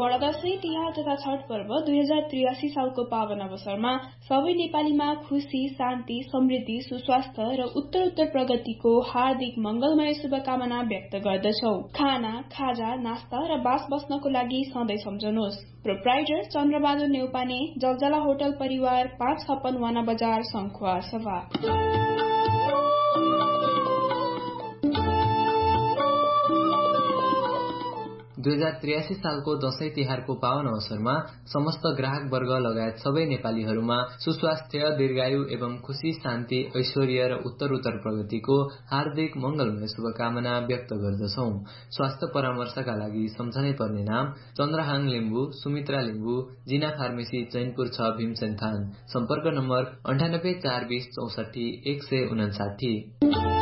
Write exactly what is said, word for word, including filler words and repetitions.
बडा दशैं तिहार तथा छठ पर्व दुई हजार त्रियासी सालको पावन अवसरमा सबै नेपालीमा खुशी, शान्ति, समृद्धि, सुस्वास्थ्य र उत्तरोत्तर प्रगतिको हार्दिक मंगलमय शुभकामना व्यक्त गर्दछौ। खाना, खाजा, नास्ता र बास बस्नको लागि सधैँ सम्झनुहोस्। प्रोप्राइटर चन्द्रबहादुर नेउपाने, जलजला होटल परिवार, पाँच छप्पन वाना बजार, सङ्खुवा सभा। दुई हजार त्रियासी सालको दशैं तिहारको पावन अवसरमा समस्त ग्राहक वर्ग लगायत सबै नेपालीहरूमा सुस्वास्थ्य, दीर्घायु एवं खुशी, शान्ति, ऐश्वर्य र उत्तरोत्तर प्रगतिको हार्दिक मंगलमय शुभकामना व्यक्त गर्दछौ। स्वास्थ्य परामर्शका लागि सम्झनै पर्ने नाम चन्द्रहाङ लिम्बू, सुमित्रा लिम्बू, जिना फार्मेसी, चैनपुर छ, भीमसेन थान। सम्पर्क नम्बर अन्ठानब्बे चार बीस चौसठी एक सय उनासाठी।